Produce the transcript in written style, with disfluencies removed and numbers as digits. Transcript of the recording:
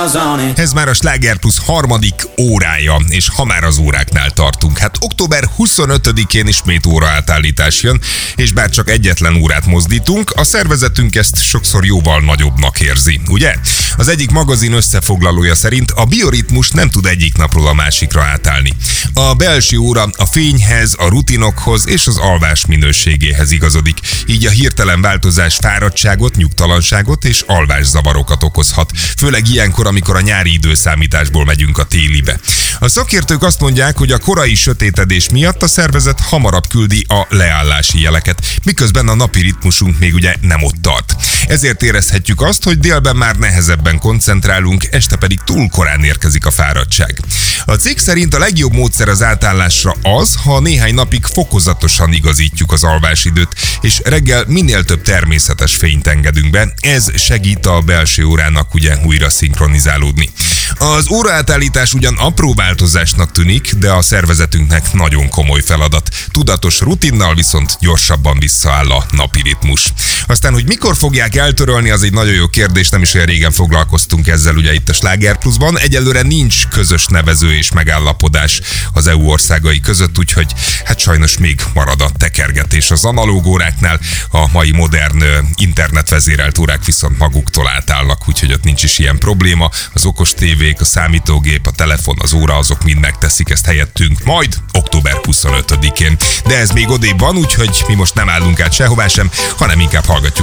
Ez már a Sláger Plus harmadik órája, és ha már az óráknál tartunk, hát október 25-én ismét óraátállítás jön, és bár csak egyetlen órát mozdítunk, a szervezetünk ezt sokszor jóval nagyobbnak érzi, ugye? Az egyik magazin összefoglalója szerint a bioritmus nem tud egyik napról a másikra átállni. A belső óra a fényhez, a rutinokhoz és az alvás minőségéhez igazodik, így a hirtelen változás fáradtságot, nyugtalanságot és alvászavarokat okozhat, főleg ilyenkor, amikor a nyári időszámításból megyünk a télibe. A szakértők azt mondják, hogy a korai sötétedés miatt a szervezet hamarabb küldi a leállási jeleket, miközben a napi ritmusunk még ugye nem ott tart. Ezért érezhetjük azt, hogy délben már nehezebben koncentrálunk, este pedig túl korán érkezik a fáradtság. A cég szerint a legjobb módszer az átállásra az, ha néhány napig fokozatosan igazítjuk az alvásidőt, és reggel minél több természetes fényt engedünk be. Ez segít a belső órának ugye újra szinkronizálódni. Az óraátállítás ugyan apró változásnak tűnik, de a szervezetünknek nagyon komoly feladat. Tudatos rutinnal viszont gyorsabban visszaáll a napi ritmus. Aztán, hogy mikor fogják eltörölni, az egy nagyon jó kérdés, nem is olyan régen foglalkoztunk ezzel ugye itt a Sláger Plusban. Egyelőre nincs közös nevező és megállapodás az EU országai között, úgyhogy hát sajnos még marad a tekergetés az analóg óráknál. A mai modern internetvezérelt órák viszont maguktól átállnak, úgyhogy ott nincs is ilyen probléma. Az okos tévék, a számítógép, a telefon, az óra, azok mind megteszik ezt helyettünk, majd október 25-én. De ez még odébb van, úgyhogy mi most nem állunk át sehová sem, hanem inkább hallgatjuk